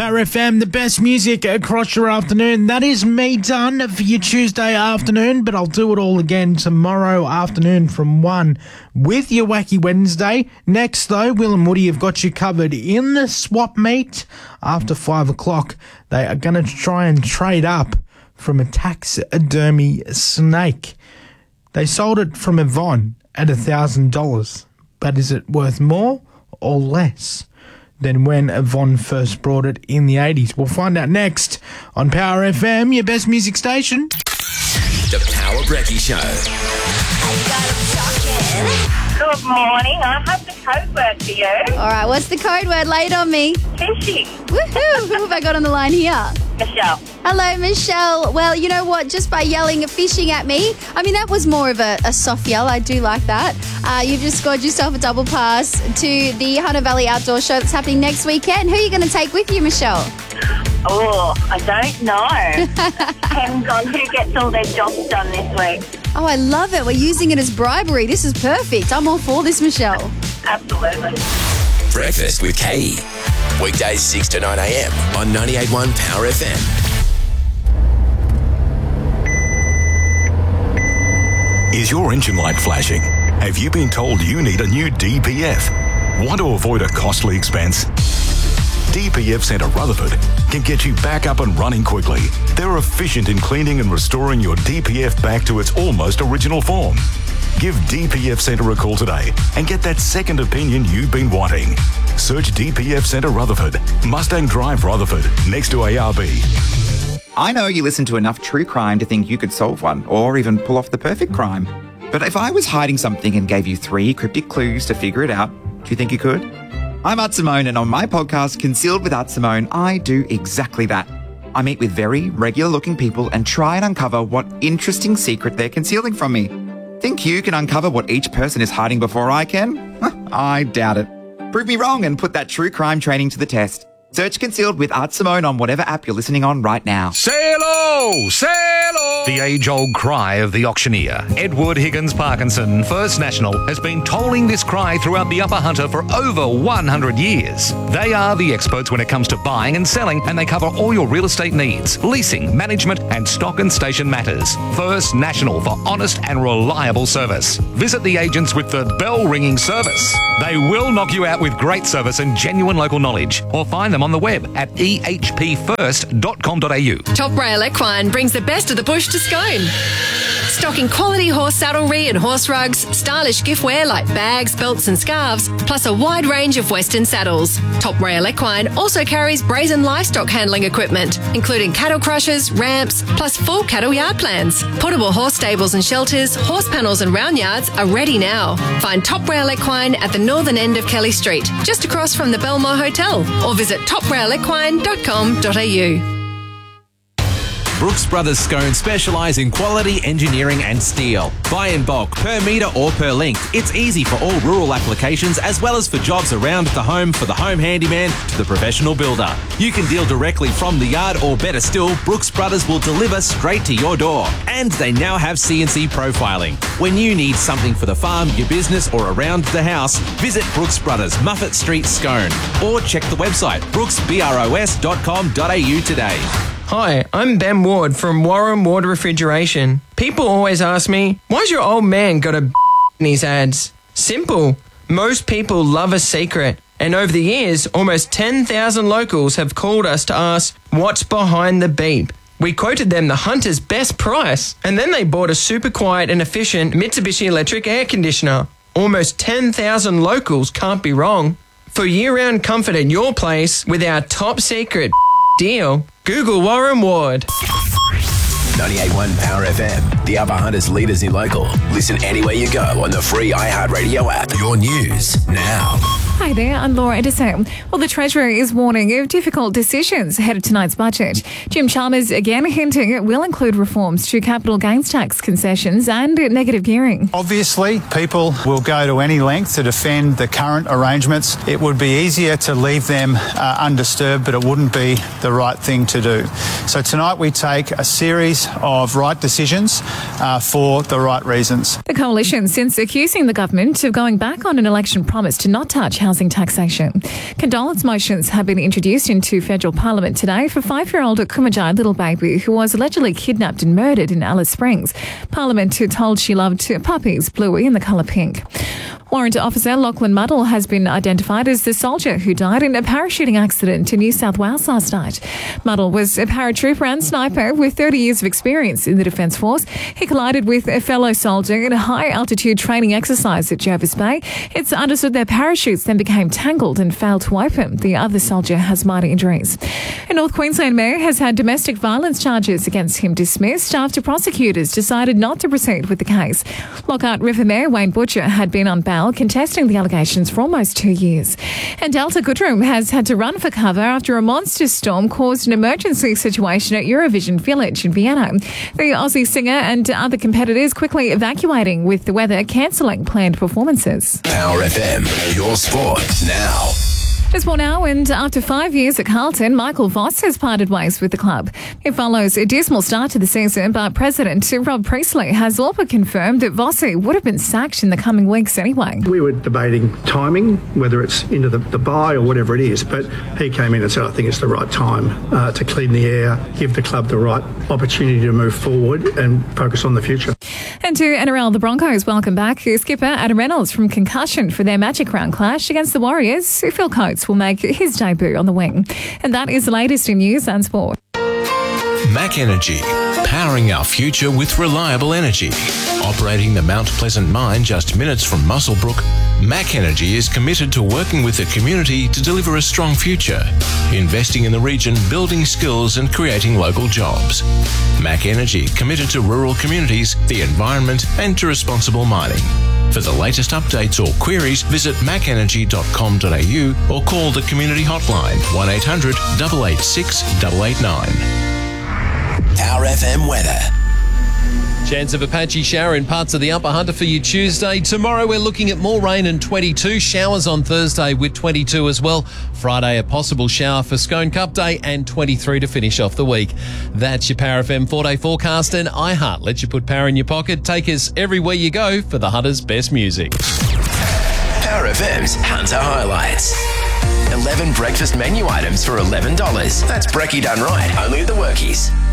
Power FM, the best music across your afternoon. That is me done for your Tuesday afternoon, but I'll do it all again tomorrow afternoon from 1 with your Wacky Wednesday. Next, though, Will and Woody have got you covered in the swap meet. After 5 o'clock, they are going to try and trade up from a taxidermy snake. They sold it from Yvonne at $1,000, but is it worth more or less than when Yvonne first brought it in the 80s? We'll find out next on Power FM, your best music station. The Power Brekkie Show. Good morning. I have the code word for you. All right, what's the code word? Lay it on me. Fishing. Woohoo! Who have I got on the line here? Michelle. Hello, Michelle. Well, you know what? Just by yelling fishing at me, I mean, that was more of a soft yell. I do like that. You've just scored yourself a double pass to the Hunter Valley Outdoor Show that's happening next weekend. Who are you going to take with you, Michelle? Oh, I don't know. Depends on who gets all their jobs done this week. Oh, I love it. We're using it as bribery. This is perfect. I'm all for this, Michelle. Absolutely. Breakfast with Katie. Weekdays 6 to 9 a.m. on 98.1 Power FM. Is your engine light flashing? Have you been told you need a new DPF? Want to avoid a costly expense? DPF Centre Rutherford can get you back up and running quickly. They're efficient in cleaning and restoring your DPF back to its almost original form. Give DPF Centre a call today and get that second opinion you've been wanting. Search DPF Centre Rutherford, Mustang Drive Rutherford, next to ARB. I know you listen to enough true crime to think you could solve one or even pull off the perfect crime. But if I was hiding something and gave you 3 cryptic clues to figure it out, do you think you could? I'm Art Simone, and on my podcast, Concealed with Art Simone, I do exactly that. I meet with very regular-looking people and try and uncover what interesting secret they're concealing from me. Think you can uncover what each person is hiding before I can? I doubt it. Prove me wrong and put that true crime training to the test. Search Concealed with Art Simone on whatever app you're listening on right now. Sail-o! Sail-o! The age-old cry of the auctioneer, Edward Higgins Parkinson, First National, has been tolling this cry throughout the Upper Hunter for over 100 years. They are the experts when it comes to buying and selling, and they cover all your real estate needs, leasing, management, and stock and station matters. First National for honest and reliable service. Visit the agents with the bell-ringing service. They will knock you out with great service and genuine local knowledge, or find them on the web at ehpfirst.com.au. Top Rail Equine brings the best of the bush to Scone. Stocking quality horse saddlery and horse rugs, stylish giftware like bags, belts and scarves, plus a wide range of Western saddles. Top Rail Equine also carries brazen livestock handling equipment, including cattle crushers, ramps, plus full cattle yard plans. Portable horse stables and shelters, horse panels and round yards are ready now. Find Top Rail Equine at the northern end of Kelly Street, just across from the Belmore Hotel, or visit toprailequine.com.au. Brooks Brothers Scone specialise in quality engineering and steel. Buy in bulk, per metre or per length. It's easy for all rural applications as well as for jobs around the home, for the home handyman to the professional builder. You can deal directly from the yard, or better still, Brooks Brothers will deliver straight to your door. And they now have CNC profiling. When you need something for the farm, your business or around the house, visit Brooks Brothers, Muffet Street, Scone. Or check the website brooksbros.com.au today. Hi, I'm Ben Ward from Warren Ward Refrigeration. People always ask me, why's your old man got a in his ads? Simple. Most people love a secret. And over the years, almost 10,000 locals have called us to ask, what's behind the beep? We quoted them the Hunter's best price, and then they bought a super quiet and efficient Mitsubishi electric air conditioner. Almost 10,000 locals can't be wrong. For year-round comfort at your place with our top secret deal, Google Warren Ward. 98.1 Power FM, the Upper Hunter's leaders in local. Listen anywhere you go on the free iHeartRadio app. Your news now. Hi there, I'm Laura Edison. Well, the Treasurer is warning of difficult decisions ahead of tonight's budget. Jim Chalmers again hinting it will include reforms to capital gains tax concessions and negative gearing. Obviously, people will go to any length to defend the current arrangements. It would be easier to leave them undisturbed, but it wouldn't be the right thing to do. So tonight we take a series of right decisions for the right reasons. The coalition since accusing the government of going back on an election promise to not touch housing taxation. Condolence motions have been introduced into federal parliament today for 5-year-old Kumajai little baby who was allegedly kidnapped and murdered in Alice Springs. Parliament told she loved puppies, Bluey and the colour pink. Warrant Officer Lachlan Muddle has been identified as the soldier who died in a parachuting accident in New South Wales last night. Muddle was a paratrooper and sniper with 30 years of experience in the Defence Force. He collided with a fellow soldier in a high-altitude training exercise at Jervis Bay. It's understood their parachutes then became tangled and failed to open. The other soldier has minor injuries. A North Queensland mayor has had domestic violence charges against him dismissed after prosecutors decided not to proceed with the case. Lockhart River Mayor Wayne Butcher had been on bail contesting the allegations for almost 2 years. And Delta Goodrem has had to run for cover after a monster storm caused an emergency situation at Eurovision Village in Vienna. The Aussie singer and other competitors quickly evacuating with the weather cancelling planned performances. Power FM, your sport now. Just more now, and after 5 years at Carlton, Michael Voss has parted ways with the club. It follows a dismal start to the season, but President Rob Priestley has all but confirmed that Vossi would have been sacked in the coming weeks anyway. We were debating timing, whether it's into the bye or whatever it is, but he came in and said, I think it's the right time to clean the air, give the club the right opportunity to move forward and focus on the future. And to NRL, the Broncos welcome back skipper Adam Reynolds from concussion for their Magic Round clash against the Warriors. Phil Coates will make his debut on the wing. And that is the latest in news and sport. Mac Energy, powering our future with reliable energy. Operating the Mount Pleasant mine just minutes from Muswellbrook, Mac Energy is committed to working with the community to deliver a strong future, investing in the region, building skills and creating local jobs. Mac Energy, committed to rural communities, the environment and to responsible mining. For the latest updates or queries, visit macenergy.com.au or call the community hotline 1800 886 889. Power FM weather. Chance of a patchy shower in parts of the Upper Hunter for you Tuesday. Tomorrow we're looking at more rain and 22. Showers on Thursday with 22 as well. Friday a possible shower for Scone Cup Day and 23 to finish off the week. That's your Power FM 4-day forecast, and iHeart lets you put power in your pocket. Take us everywhere you go for the Hunter's best music. Power FM's Hunter Highlights. 11 breakfast menu items for $11. That's brekkie done right, only at the Workies.